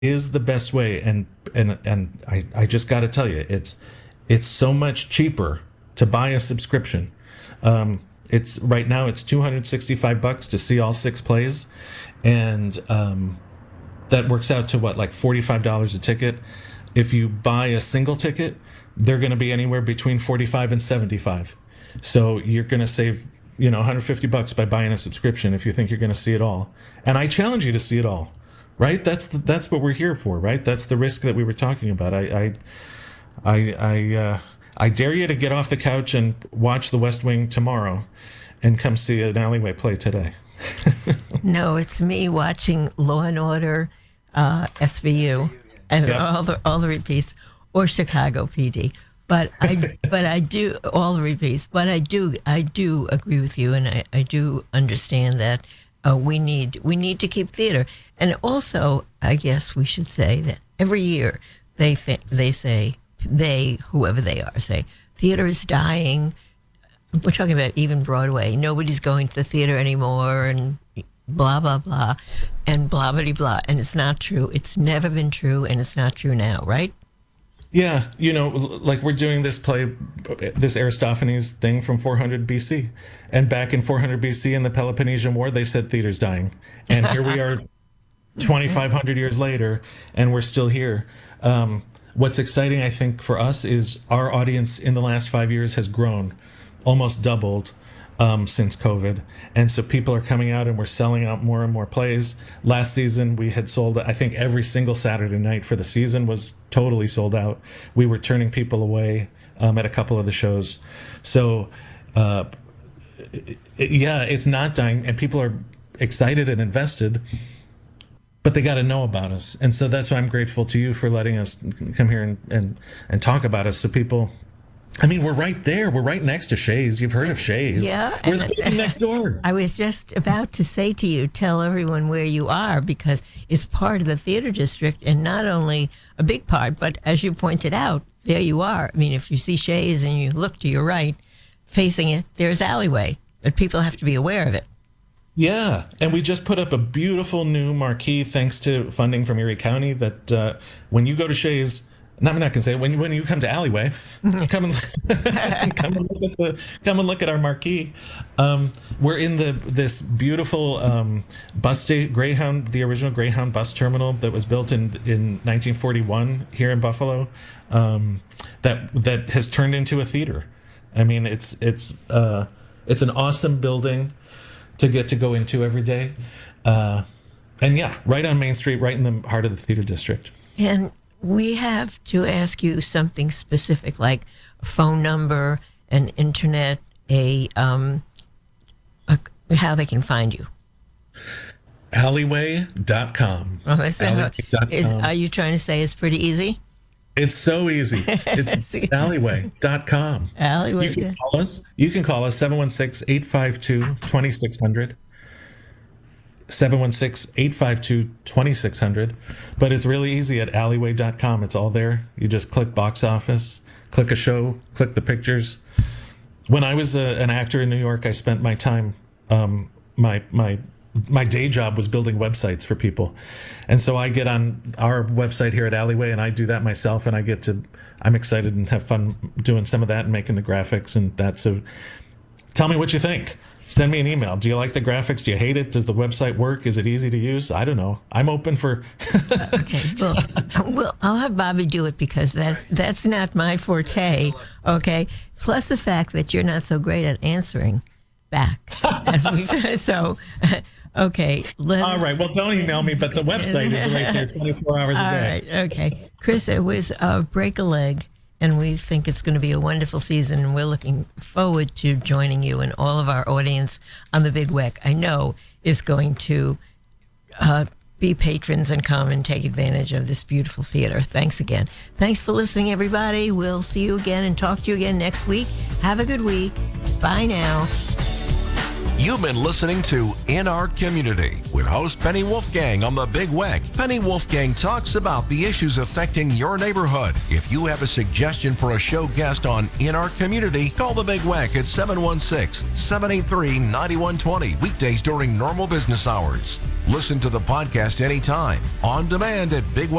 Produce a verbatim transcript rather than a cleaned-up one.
is the best way. And and and I, I just got to tell you, it's it's so much cheaper to buy a subscription. Um, it's right now it's two hundred sixty-five bucks to see all six plays, and um, that works out to what, like forty-five dollars a ticket. If you buy a single ticket, they're going to be anywhere between forty-five and seventy-five. So you're going to save, you know, one hundred fifty bucks by buying a subscription if you think you're going to see it all. And I challenge you to see it all, right? That's the, that's what we're here for, right? That's the risk that we were talking about. I I I I, uh, I dare you to get off the couch and watch The West Wing tomorrow, and come see an Alleyway play today. No, it's me watching Law and Order, uh, S V U, and Yep. all the all the repeats, or Chicago P D. But I but I do all the repeats. But I do I do agree with you, and I, I do understand that uh, we need we need to keep theater. And also, I guess we should say that every year they th- they say they whoever they are say theater is dying. We're talking about even Broadway. Nobody's going to the theater anymore, and blah, blah, blah, and blah, blah, blah. And it's not true. It's never been true, and it's not true now, right? Yeah, you know, l- like we're doing this play, this Aristophanes thing from four hundred B C. And back in four hundred B C in the Peloponnesian War, they said theater's dying. And here we are twenty-five hundred years later, and we're still here. Um, what's exciting, I think, for us is our audience in the last five years has grown, almost doubled um, since COVID. And so people are coming out, and we're selling out more and more plays. Last season, we had sold, I think every single Saturday night for the season was totally sold out. We were turning people away um, at a couple of the shows. So, uh, it- yeah, it's not dying, and people are excited and invested, but they got to know about us. And so that's why I'm grateful to you for letting us come here and, and, and talk about us, so people... I mean, we're right there. We're right next to Shays. You've heard of Shays. Yeah. We're the building next door. I was just about to say to you, tell everyone where you are, because it's part of the theater district, and not only a big part, but as you pointed out, there you are. I mean, if you see Shays and you look to your right, facing it, there's Alleyway, but people have to be aware of it. Yeah. And we just put up a beautiful new marquee thanks to funding from Erie County that uh, when you go to Shays, no, I'm not gonna say it. When when you come to Alleyway, come and come and look at the come and look at our marquee. Um, we're in the this beautiful um, bus station, Greyhound, the original Greyhound bus terminal that was built in in nineteen forty-one here in Buffalo. Um, that that has turned into a theater. I mean, it's it's uh, it's an awesome building to get to go into every day, uh, and yeah, right on Main Street, right in the heart of the theater district. And we have to ask you something specific, like a phone number, an internet, a, um, a how they can find you. Alleyway dot com. Oh, is that how- Alleyway dot is, com. are you trying to say it's pretty easy? It's so easy. It's alleyway dot com. Alleyway. You can call us. You can call us seven one six, eight five two, two six zero zero. seven one six, eight five two, two six zero zero. But it's really easy at alleyway dot com. It's all there. You just click box office, click a show, click the pictures. When I was a, an actor in New York, I spent my time, um, my my my day job was building websites for people. And so I get on our website here at Alleyway, and I do that myself, and I get to, I'm excited and have fun doing some of that and making the graphics and that. So tell me what you think. Send me an email. Do you like the graphics? Do you hate it? Does the website work? Is it easy to use? I don't know. I'm open for... Okay, well, well, I'll have Bobby do it, because that's that's not my forte. Okay, plus the fact that you're not so great at answering back, as we so. Okay, let All us- right. Well, don't email me, but the website is right there twenty-four hours a All day. right, okay, Chris, it was uh, break a leg, and we think it's going to be a wonderful season, and we're looking forward to joining you and all of our audience on the Big W E C. I know is going to uh, be patrons and come and take advantage of this beautiful theater. Thanks again. Thanks for listening, everybody. We'll see you again and talk to you again next week. Have a good week. Bye now. You've been listening to In Our Community with host Penny Wolfgang on the Big W E C. Penny Wolfgang talks about the issues affecting your neighborhood. If you have a suggestion for a show guest on In Our Community, call the Big W E C at seven one six, seven eight three, nine one two zero weekdays during normal business hours. Listen to the podcast anytime, on demand at big